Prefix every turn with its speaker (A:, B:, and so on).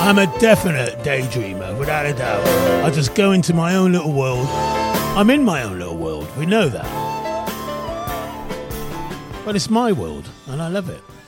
A: I'm a definite daydreamer, without a doubt. I just go into my own little world. I'm in my own little world. We know that. But it's my world, and I love it.